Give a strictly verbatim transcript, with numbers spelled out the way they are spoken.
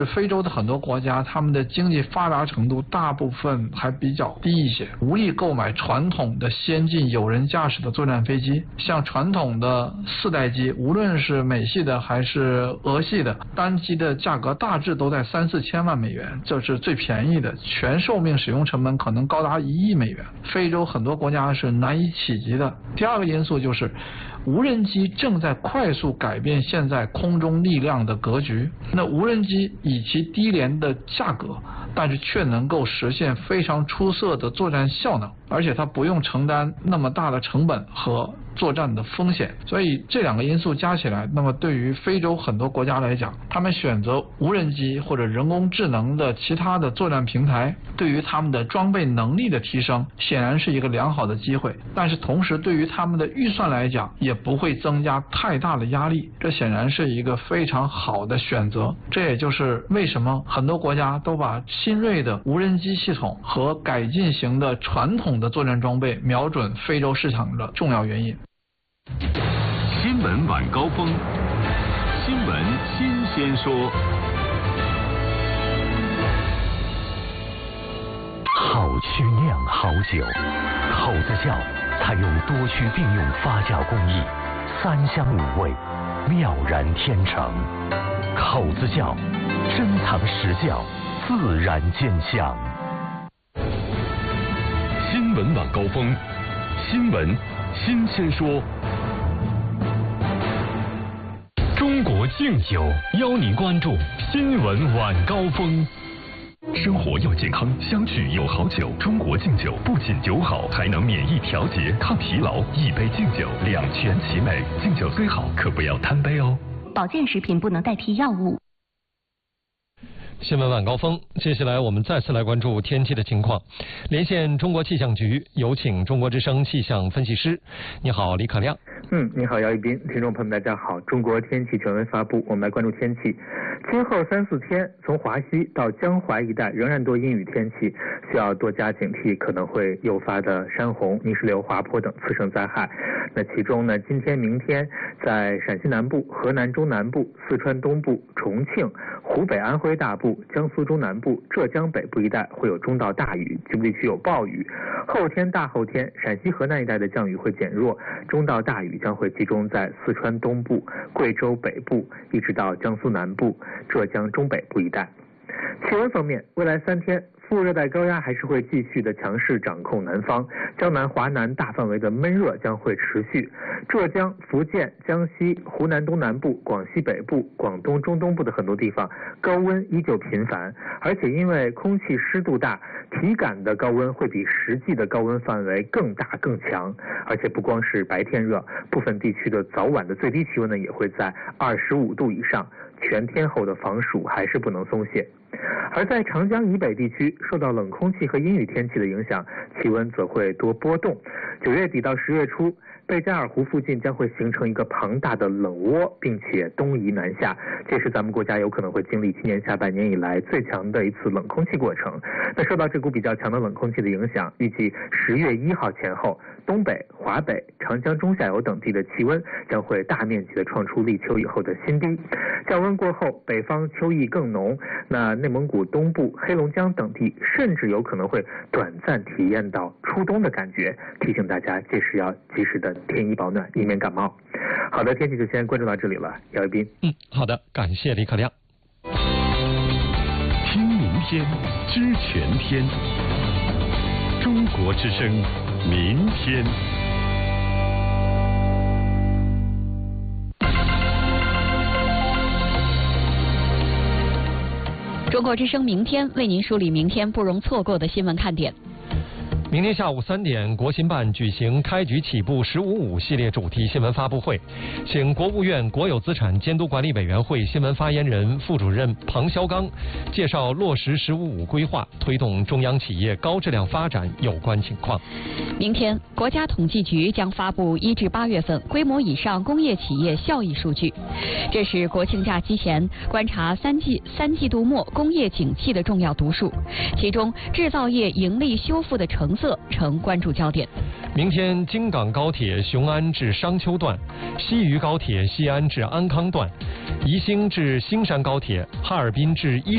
非洲的很多国家，他们的经济发达程度大部分还比较低一些，无力购买传统的先进有人驾驶的作战飞机。像传统的四代机，无论是美系的还是俄系的，单机的价格大致都在三四千万美元，这是最便宜的，全寿命使用成本可能高达一亿美元。非洲很多国家是难以企及的。第二个因素就是无人机正在快速改变现在空中力量的格局。那无人机以其低廉的价格，但是却能够实现非常出色的作战效能，而且它不用承担那么大的成本和作战的风险。所以这两个因素加起来，那么对于非洲很多国家来讲，他们选择无人机或者人工智能的其他的作战平台，对于他们的装备能力的提升显然是一个良好的机会，但是同时对于他们的预算来讲也不会增加太大的压力，这显然是一个非常好的选择。这也就是为什么很多国家都把新锐的无人机系统和改进型的传统的作战装备瞄准非洲市场的重要原因。 新闻晚高峰，新闻新鲜说。 好曲酿好酒，口子窖采用多区并用发酵工艺，三香五味，妙然天成。口子窖珍藏实窖，自然见香。 新闻晚高峰，新闻新鲜说。中国敬酒邀您关注新闻晚高峰。生活要健康，相聚有好酒。中国敬酒不仅酒好，还能免疫调节、抗疲劳。一杯敬酒，两全其美。敬酒虽好，可不要贪杯哦。 保健食品不能代替药物。 新闻晚高峰，接下来我们再次来关注天气的情况。连线中国气象局，有请中国之声气象分析师。你好，李可亮。 嗯，你好，姚一斌，听众朋友们大家好。中国天气权威发布，我们来关注天气。今后三四天，从华西到江淮一带仍然多阴雨天气，需要多加警惕可能会诱发的山洪、泥石流、滑坡等次生灾害。那其中呢，今天、明天在陕西南部、河南中南部、四川东部、重庆、湖北、安徽大部、江苏中南部、浙江北部一带会有中到大雨，局部地区有暴雨。后天、大后天，陕西、河南一带的降雨会减弱，中到大雨将会集中在四川东部、贵州北部，一直到江苏南部、浙江中北部一带。气温方面，未来三天副热带高压还是会继续的强势掌控南方，江南、华南大范围的闷热将会持续。浙江、福建、江西、湖南东南部、广西北部、广东中东部的很多地方高温依旧频繁，而且因为空气湿度大，体感的高温会比实际的高温范围更大更强。而且不光是白天热，部分地区的早晚的最低气温呢也会在二十五度以上，全天候的防暑还是不能松懈。而在长江以北地区，受到冷空气和阴雨天气的影响，气温则会多波动。九月底到十月初，贝加尔湖附近将会形成一个庞大的冷涡，并且东移南下，这是咱们国家有可能会经历今年下半年以来最强的一次冷空气过程。那受到这股比较强的冷空气的影响，预计十月一号前后，东北、华北、长江中下游等地的气温将会大面积的创出立秋以后的新低。降温过后，北方秋意更浓，那内蒙古东部、黑龙江等地甚至有可能会短暂体验到初冬的感觉，提醒大家届时要及时的添衣保暖，以免感冒。好的，天气就先关注到这里了，姚一斌。 嗯，好的，感谢李可亮。 听明天，知全天。中国之声，明天。 中国之声明天为您梳理明天不容错过的新闻看点。 明天下午三点，国新办举行开局起步“十五五”系列主题新闻发布会，请国务院国有资产监督管理委员会新闻发言人、副主任庞肖刚介绍落实“十五五”规划、推动中央企业高质量发展有关情况。 明天，国家统计局将发布一至八月份规模以上工业企业效益数据，这是国庆假期前观察三季三季度末工业景气的重要读数，其中制造业盈利修复的成色成关注焦点。 明天，京港高铁雄安至商丘段、西渝高铁西安至安康段、宜兴至兴山高铁、哈尔滨至伊